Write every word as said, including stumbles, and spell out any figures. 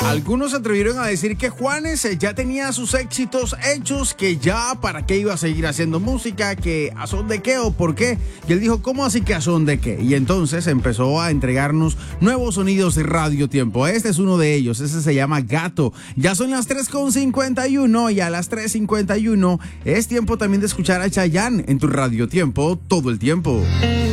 Algunos se atrevieron a decir que Juanes ya tenía sus éxitos hechos, que ya para qué iba a seguir haciendo música, que a son de qué o por qué. Y él dijo, ¿cómo así que a son de qué? Y entonces empezó a entregarnos nuevos sonidos de Radio Tiempo. Este es uno de ellos, ese se llama Gato. Ya son las tres con cincuenta y uno y a las tres cincuenta y uno es tiempo también de escuchar a Chayanne en tu Radio Tiempo todo el tiempo.